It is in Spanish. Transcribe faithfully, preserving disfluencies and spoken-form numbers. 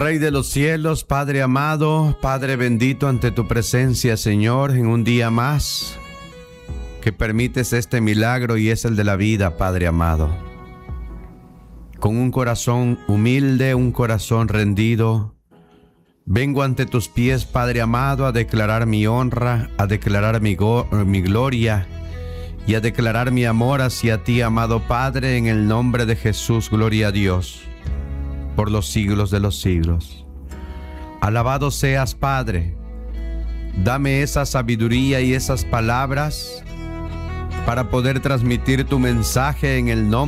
Rey de los cielos, Padre amado, Padre bendito ante tu presencia, Señor, en un día más que permites este milagro y es el de la vida, Padre amado. Con un corazón humilde, un corazón rendido, vengo ante tus pies, Padre amado, a declarar mi honra, a declarar mi, go- mi gloria y a declarar mi amor hacia ti, amado Padre, en el nombre de Jesús. Gloria a Dios por los siglos de los siglos. Alabado seas, Padre. Dame esa sabiduría y esas palabras para poder transmitir tu mensaje en el nombre